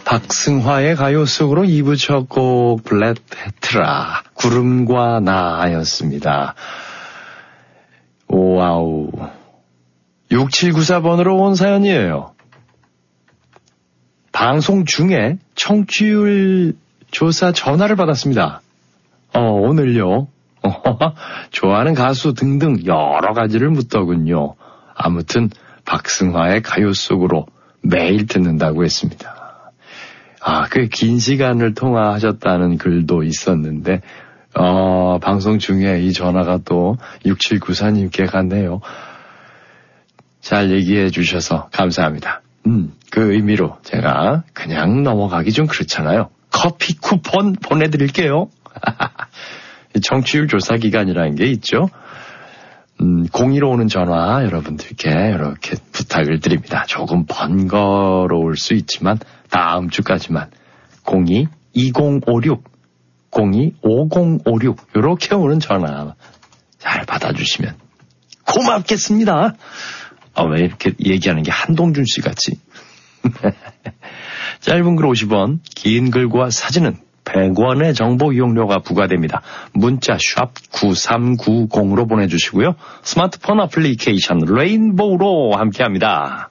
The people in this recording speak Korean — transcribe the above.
박승화의 가요 속으로 2부 첫 곡 블랙 헤트라 구름과 나였습니다. 오와우. 6794번으로 온 사연이에요. 방송 중에 청취율 조사 전화를 받았습니다. 오늘요. 좋아하는 가수 등등 여러 가지를 묻더군요. 아무튼 박승화의 가요 속으로 매일 듣는다고 했습니다. 그 긴 시간을 통화하셨다는 글도 있었는데 방송 중에 이 전화가 또 6794님께 갔네요. 잘 얘기해 주셔서 감사합니다. 그 의미로 제가 그냥 넘어가기 좀 그렇잖아요. 커피 쿠폰 보내드릴게요. 청취율 조사 기간이라는 게 있죠. 02로 오는 전화 여러분들께 이렇게 부탁을 드립니다. 조금 번거로울 수 있지만 다음 주까지만 02-2056, 02-5056 이렇게 오는 전화 잘 받아주시면 고맙겠습니다. 왜 이렇게 얘기하는 게 한동준 씨 같지? 짧은 글 50원, 긴 글과 사진은 100원의 정보 이용료가 부과됩니다. 문자 샵 9390으로 보내주시고요. 스마트폰 어플리케이션 레인보우로 함께합니다.